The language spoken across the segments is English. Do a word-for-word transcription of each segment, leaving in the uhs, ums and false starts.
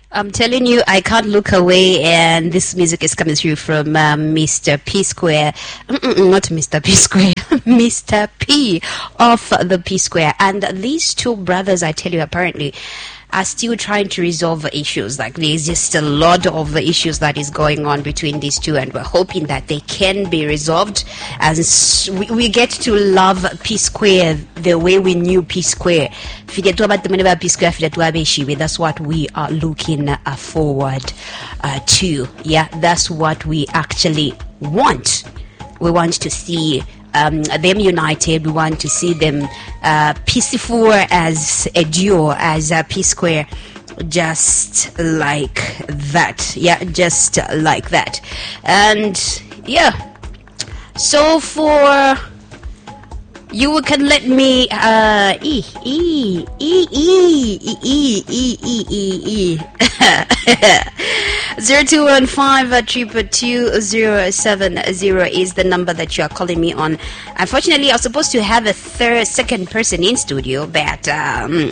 I'm telling you, I can't look away, and this music is coming through from uh, Mister P Square. Mm-mm, not Mister P Square, Mister P of the P Square. And these two brothers, I tell you, apparently are still trying to resolve issues. Like, there's just a lot of the issues that is going on between these two, and we're hoping that they can be resolved. And we, we get to love P Square the way we knew P Square. That's what we are looking uh, forward uh, to. Yeah, that's what we actually want. We want to see Um, them united. We want to see them uh, peaceful as a duo, as a P Square, just like that. Yeah, just like that. And yeah, so for you can let me uh e e e e e e e e e zero two one five triple two zero seven zero is the number that you are calling me on. Unfortunately, I was supposed to have a third second person in studio, but um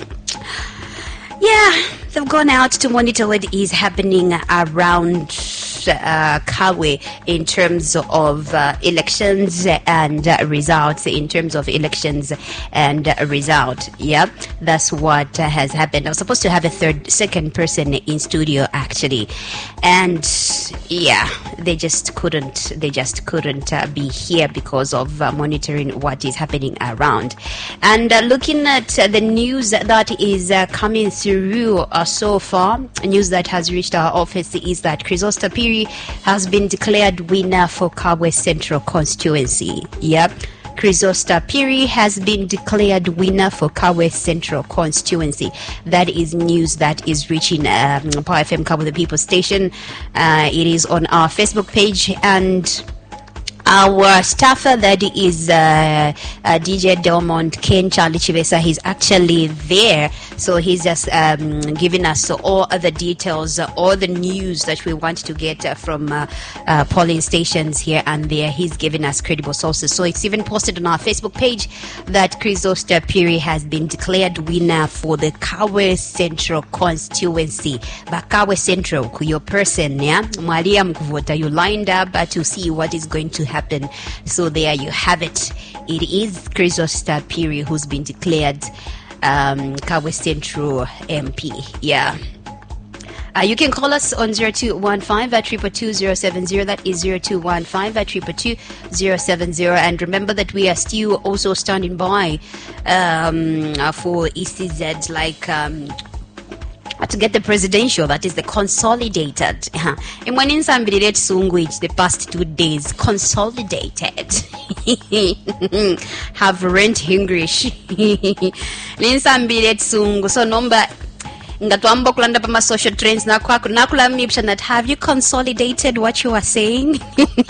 yeah, they've gone out to monitor what is happening around uh, Kabwe in terms of uh, elections and uh, results, in terms of elections and uh, result. Yeah, that's what uh, has happened. I was supposed to have a third, second person in studio actually, and yeah, they just couldn't. They just couldn't uh, be here because of uh, monitoring what is happening around, and uh, looking at uh, the news that is uh, coming through uh, so far. News that has reached our office is that Chrisosta Piri has been declared winner for Kabwe Central constituency. Yep. Chrisosta Piri has been declared winner for Kabwe Central constituency. That is news that is reaching um, Power F M Kabwe, the People Station. Uh, it is on our Facebook page, and our staffer, that is uh, uh, D J Delmont Ken Charlie Chivesa, he's actually there. So he's just um, giving us all the details, uh, all the news that we want to get uh, from uh, uh, polling stations here and there. He's giving us credible sources. So it's even posted on our Facebook page that Chrisosta Piri has been declared winner for the Kabwe Central constituency. But Kabwe Central, your person, yeah, Maria Mkuvota, you lined up uh, to see what is going to happen. So there you have it. It is Chrisosta Piri who's been declared um Kabwe Central M P. Yeah. Uh, you can call us on zero two one five at triple two zero seven zero. That is zero two one five at triple two zero seven zero. And remember that we are still also standing by um for E C Z, like um to get the presidential, that is the consolidated. And when in some language, the past two days, consolidated have rent English. In some sungu, so number ngatwamba kulanda pa social trends na kwako nakulamibsha that have you consolidated what you are saying?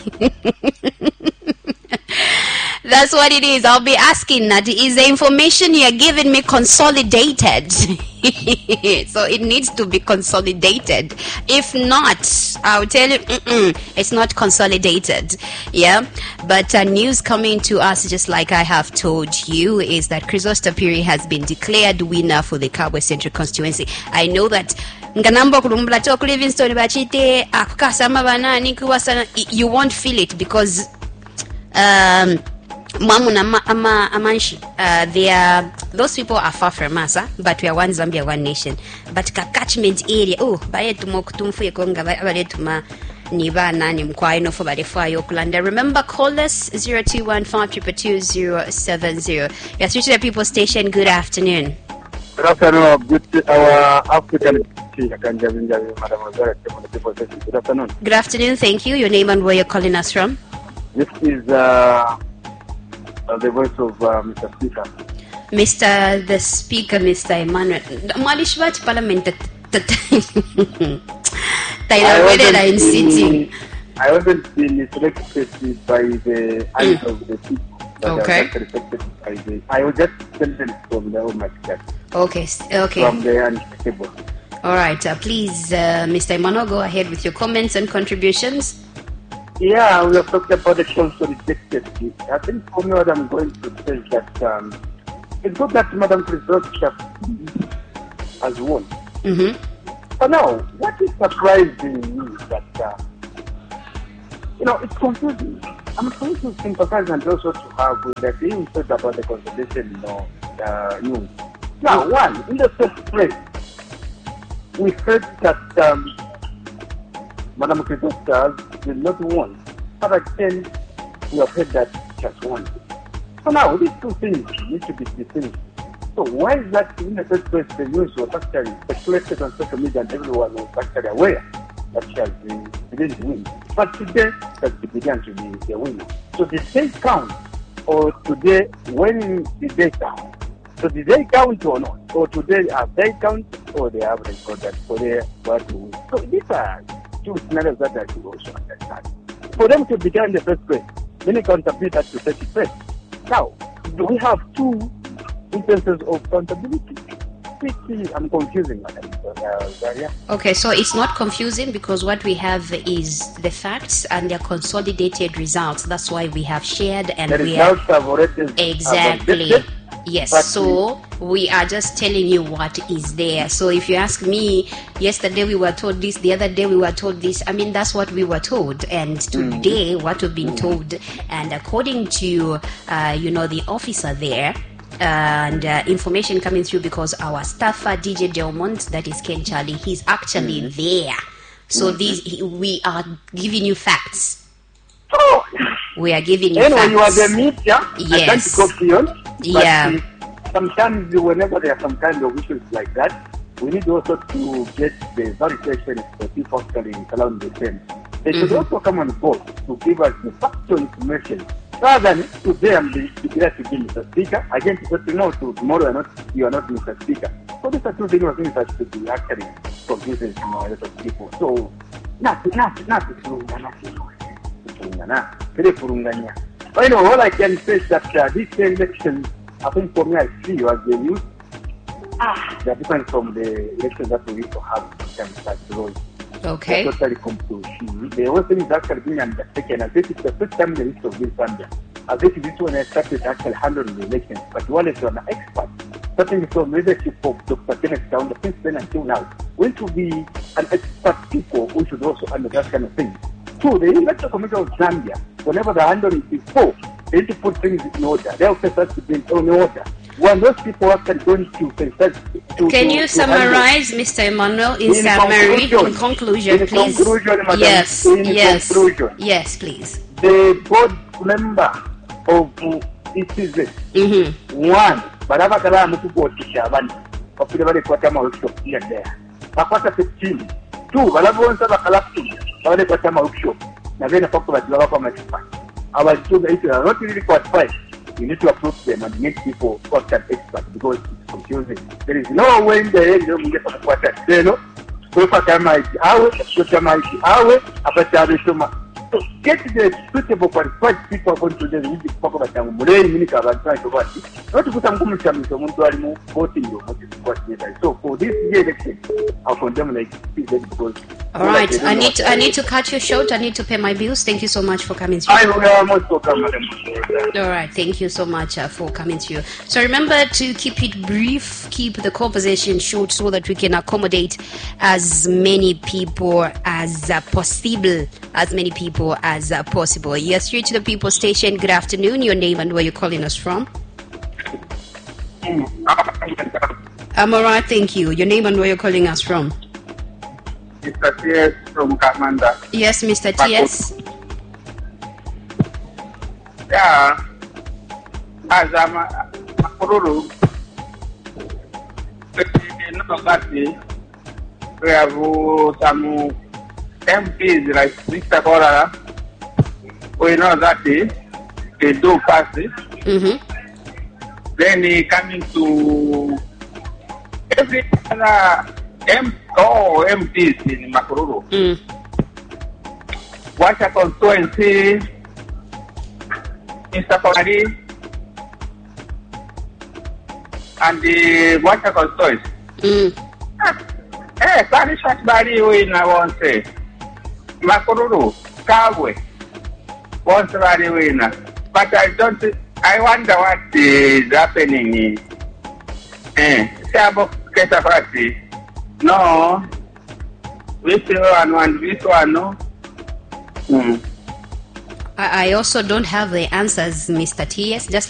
That's what it is. I'll be asking that, is the information you're giving me consolidated? So it needs to be consolidated. If not, I'll tell you, mm-mm, it's not consolidated. Yeah. But uh, news coming to us, just like I have told you, is that Chrisosta Piri has been declared winner for the Kabwe Central constituency. I know that nganamba kulumbula to Livingstone bachite akukasama banani kuwasana, you won't feel it because um Mamuna ama amanshi, uh, they are, those people are far from us, huh? But we are one Zambia, one nation. But ka catchment area, oh, baye tumo kutumfu yekonga baye tuma niba nani mkwai no for bade fire yokulanda. Remember, call us zero two one five triple two zero seven zero. You're through to the People Station. Good afternoon. Good afternoon. Good, our African. Good afternoon. Good afternoon. Thank you. Your name and where you're calling us from? This is uh. Uh, the voice of uh, Mister Speaker. Mister the Speaker, Mister Emmanuel. Malishwat Parliament. I wasn't sitting. I wasn't being selected by the eyes mm. of the people. Okay. I was, by the, I was just sentenced from the Almighty God. Okay. Okay. From the untable. All right. Uh, please, uh, Mister Emmanuel, go ahead with your comments and contributions. Yeah, we have talked about the consolidated. I think for me what I'm going to say is that um, it's good that Madam Chrisosta has won. Mm-hmm. But now, what is surprising me is that, uh, you know, it's confusing. I'm trying to sympathize and also to have with the thing we said about the consolidation, you know, uh, news. Now, one, in the first place, we heard that um, Madam Christophe did not won. But again, we have heard that she has won. So now, these two things need to be distinct. So why is that in the first place the news was actually speculated on social media and everyone was actually aware that she has been, she didn't win. But today, that began to be the winner. So did they count? Or today, when did they count? So did they count or not? Or today, have they counted or they haven't got that for their what to win? So these are two scenarios that I should also understand. For them to begin in the first place, many contribute that to thirty percent. Now, do we have two instances of accountability? I'm confusing, Madam Zaria. Okay, so it's not confusing because what we have is the facts and their consolidated results. That's why we have shared and the we results have have already exactly. Have yes, but so we are just telling you what is there. So if you ask me, yesterday we were told this, the other day we were told this. I mean, that's what we were told, and today mm. what we've been mm. told, and according to uh, you know the officer there. And uh, information coming through because our staffer D J Delmont, that is Ken Charlie, he's actually mm-hmm. there. So mm-hmm. these he, we are giving you facts. Oh. We are giving you anyway, facts. You are the media. Yes. I can't copy on. Yeah. But sometimes, whenever there are some kind of issues like that, we need also to get the verification for people actually around the same. They should mm-hmm. also come on board to give us the factual information. Rather than today I'm declared to be Mister Speaker, again to say no, to tomorrow you're not, you are not Mister Speaker. So these are two things that should be actually confusing to a lot of people. So, not, not, not to Furungana, not to Furungana. But you know, all I can say is that uh, this election, I think for me, I see as the news, ah, they are different from the elections that we used to have sometimes like those. Okay. Totally confused. The whole thing is actually being undertaken. As this is the first time in the history of this Zambia. As this is this one I started actually handling the elections. But one is an expert. Starting from leadership of Doctor Kenneth Down, since then until now, going to be an expert people who should also handle that kind of thing. Two, the Electoral Commission of Zambia, whenever they handle it before, they need to put things in order. They also have to be in order. When those people are going to to Can to, you to summarize, Mister Emmanuel, in, in summary, conclusion, in conclusion, in please? Conclusion, Madam, yes, in yes, conclusion, yes, please. The board member of Citizen, mm-hmm. one, Baraba Kala Mutubo Tishavan, of the very Quatama workshop here and there. Pakwata fifteen, two, Balabon Sabakalaki, Bale Quatama workshop, Navena Papa Lava Mexican. Our students are not really qualified. You need to approach them and make people contact experts because it's confusing. There is no way in the end you get a quarter. You know, so far, I might hour, so I might hour, about so get the suitable qualified people going to the music program and Mulay Minica and trying to watch it. Not to put some commission to Muntuarimu voting you what you So for this year election, I'll condemn like because. All right, I need to, I need to cut you short. I need to pay my bills. Thank you so much for coming through. I will most welcome, Madam. All right, thank you so much uh, for coming through. So remember to keep it brief, keep the conversation short so that we can accommodate as many people as uh, possible, as many people as uh, possible. You're straight to the People Station. Good afternoon. Your name and where you're calling us from? I'm all right, thank you. Your name and where you're calling us from? Mister T S from Kathmandu. Yes, Mister T S. Yeah. As I'm a Kururu, we have some M Ps like Mister Bora. We know that they do pass it. Mm-hmm. Then he coming to every other M oh M Ps in Makururu. Mm. What a constituency, Mister Pari, and the what a constituency. Mm. Eh, Parishat Bari, we now want to say Makururu, Kawe, wants to Bari winner. But I don't, I wonder what is happening. Eh, Sabo Ketapati. No, this one and this one, no? Mm. I, I also don't have the answers, Mister T S. Just